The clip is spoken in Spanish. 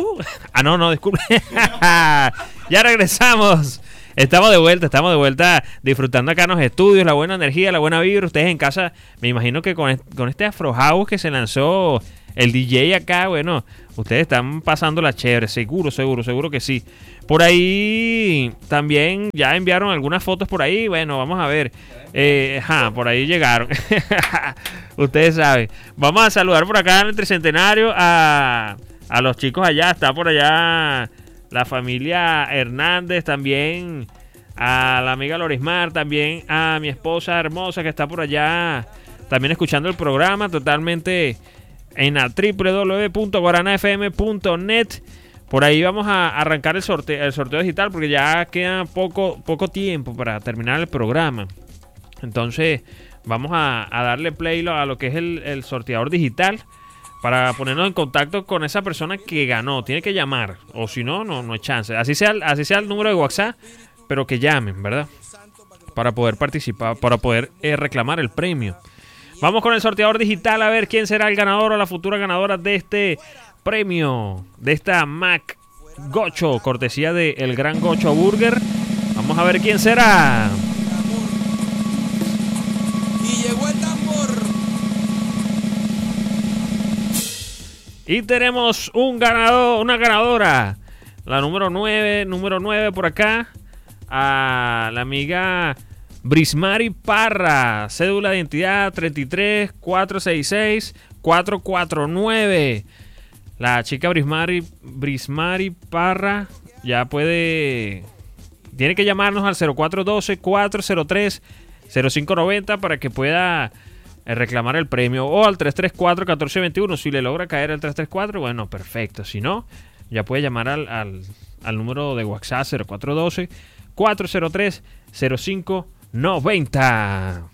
No, disculpe. Ya regresamos. Estamos de vuelta disfrutando acá en los estudios, la buena energía, la buena vibra. Ustedes en casa, me imagino que con este Afro House que se lanzó el DJ acá, bueno, ustedes están pasando la chévere, seguro que sí. Por ahí también ya enviaron algunas fotos por ahí, bueno, vamos a ver. Por ahí llegaron. Ustedes saben. Vamos a saludar por acá en el Tricentenario a los chicos allá, está por allá la familia Hernández, también a la amiga Lorismar, también a mi esposa hermosa que está por allá, también escuchando el programa totalmente en la www.guaranafm.net. Por ahí vamos a arrancar el sorteo digital porque ya queda poco tiempo para terminar el programa. Entonces vamos a darle play a lo que es el sorteador digital, para ponernos en contacto con esa persona que ganó. Tiene que llamar, o si no hay chance. Así sea el número de WhatsApp, pero que llamen, ¿verdad? Para poder participar, para poder reclamar el premio. Vamos con el sorteador digital a ver quién será el ganador o la futura ganadora de este premio, de esta Mac Gocho, cortesía de El Gran Gocho Burger. Vamos a ver quién será. Y llegó el tambor. Y tenemos un ganador, una ganadora, la número 9 por acá, a la amiga Brismari Parra, cédula de identidad 33-466-449. La chica Brismari Parra ya tiene que llamarnos al 0412-403-0590 para que pueda reclamar el premio, o al 334-1421. Si le logra caer el 334, bueno, perfecto. Si no, ya puede llamar al número de WhatsApp 0412-403-0590.